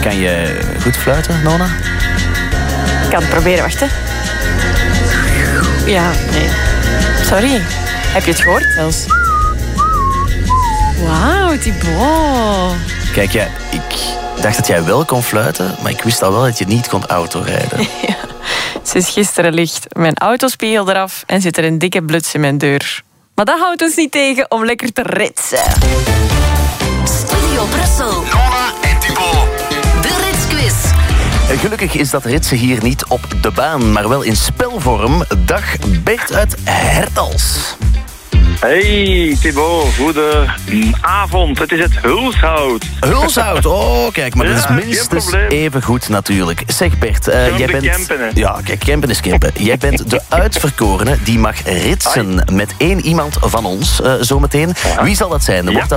Kan je goed fluiten, Nona? Ik kan het proberen, wacht hè. Ja, nee. Sorry. Heb je het gehoord zelfs? Wauw, Thibaut. Kijk, ja, ik dacht dat jij wel kon fluiten, maar ik wist al wel dat je niet kon autorijden. Ja. Sinds gisteren ligt mijn autospiegel eraf en zit er een dikke bluts in mijn deur. Maar dat houdt ons niet tegen om lekker te ritsen. Studio Brussel. Nona en Thibaut. De Ritsquiz. Gelukkig is dat ritsen hier niet op de baan, maar wel in spelvorm. Dag Bert uit Hertals. Hey Thibaut, goedenavond. Het is het Hulshout. Hulshout, oh kijk, maar dat is Ja, minstens geen probleem. even goed natuurlijk. Zeg Bert, jij bent... campen, hè? Ja, kijk, campen is campen. Jij bent de uitverkorene die mag ritsen met 1 iemand van ons zometeen. Wie zal dat zijn? Wordt dat